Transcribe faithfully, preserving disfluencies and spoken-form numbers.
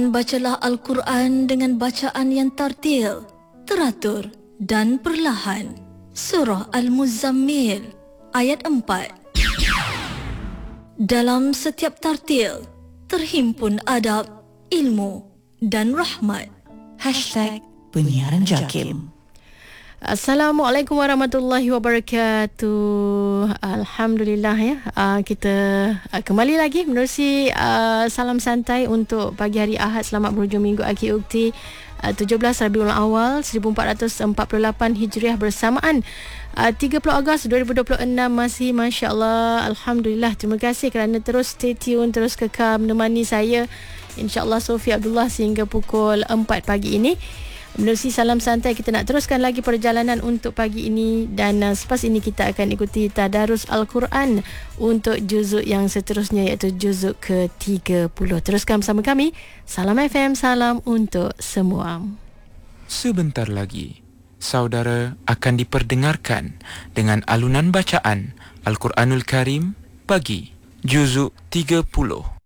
Bacalah Al-Quran dengan bacaan yang tartil, teratur dan perlahan. Surah Al-Muzammil ayat empat. Dalam setiap tartil terhimpun adab, ilmu dan rahmat. Hashtag Penyiaran Jakim. Assalamualaikum warahmatullahi wabarakatuh. Alhamdulillah ya. Uh, kita uh, kembali lagi menerusi uh, salam santai untuk pagi hari Ahad selamat berhujung minggu akhir ukti uh, tujuh belas Rabiul Awal seribu empat ratus empat puluh lapan Hijriah bersamaan uh, tiga puluh Ogos dua ribu dua puluh enam masih masya-Allah. Alhamdulillah. Terima kasih kerana terus stay tune, terus kekal menemani saya, insya-Allah Sofia Abdullah sehingga pukul empat pagi ini. Menerusi salam santai, kita nak teruskan lagi perjalanan untuk pagi ini, dan uh, selepas ini kita akan ikuti tadarus Al-Quran untuk juzuk yang seterusnya, iaitu juzuk ke tiga puluh. Teruskan bersama kami. Salam F M, salam untuk semua. Sebentar lagi saudara akan diperdengarkan dengan alunan bacaan Al-Quranul Karim pagi juzuk tiga puluh.